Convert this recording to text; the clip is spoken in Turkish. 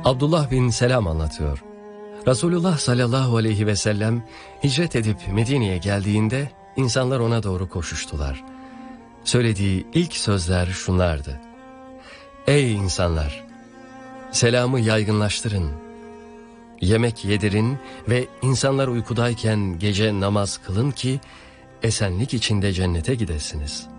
Abdullah bin Selam anlatıyor. Resulullah sallallahu aleyhi ve sellem hicret edip Medine'ye geldiğinde insanlar ona doğru koşuştular. Söylediği ilk sözler şunlardı: Ey insanlar! Selamı yaygınlaştırın. Yemek yedirin ve insanlar uykudayken gece namaz kılın ki esenlik içinde cennete gidesiniz.